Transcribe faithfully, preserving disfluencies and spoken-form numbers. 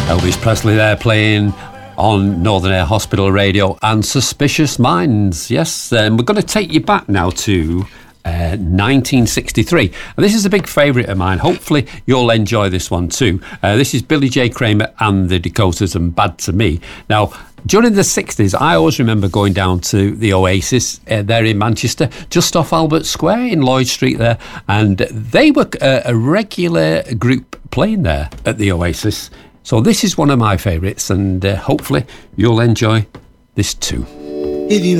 Elvis Presley there playing on Northern Air Hospital Radio and Suspicious Minds. Yes, um, we're going to take you back now to uh, nineteen sixty-three. And this is a big favourite of mine. Hopefully you'll enjoy this one too. Uh, this is Billy J. Kramer and the Dakotas and Bad to Me. Now, during the sixties, I always remember going down to the Oasis uh, there in Manchester, just off Albert Square in Lloyd Street there, and they were uh, a regular group playing there at the Oasis. So this is one of my favourites, and uh, hopefully you'll enjoy this too. If you